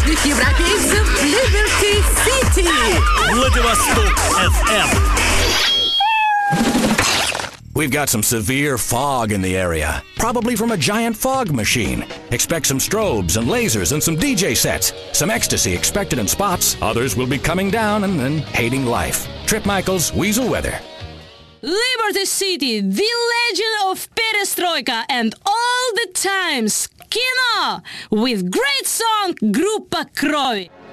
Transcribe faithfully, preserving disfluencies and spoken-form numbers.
справжніх європейців Liberty City. Владивосток эф эм. We've got some severe fog in the area, probably from a giant fog machine. Expect some strobes and lasers and some D J sets. Some ecstasy expected in spots. Others will be coming down and then hating life. Trip Michaels, Weasel Weather. Liberty City, the legend of Perestroika and all the times. Kino! With great song Группа Крови.